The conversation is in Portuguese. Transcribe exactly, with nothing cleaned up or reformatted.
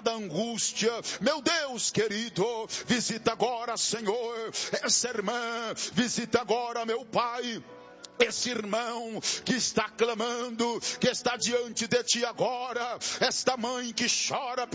cada angústia. Meu Deus querido, visita agora, Senhor, essa irmã, visita agora, meu Pai, esse irmão que está clamando, que está diante de Ti agora, esta mãe que chora